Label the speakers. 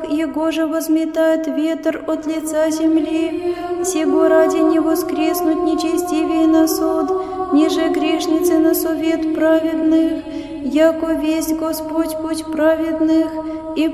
Speaker 1: его же возметает ветер от лица земли. Сего ради не воскреснуть нечестивее на суд, ниже грешницы на совет праведных, яко весть Господь путь праведных, и